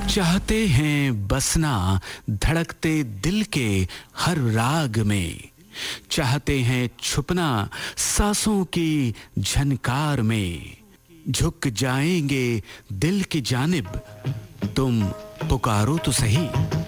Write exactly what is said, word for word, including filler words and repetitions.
चाहते हैं बसना धड़कते दिल के हर राग में, चाहते हैं छुपना सांसों की झनकार में, झुक जाएंगे दिल की जानिब तुम पुकारो तो सही।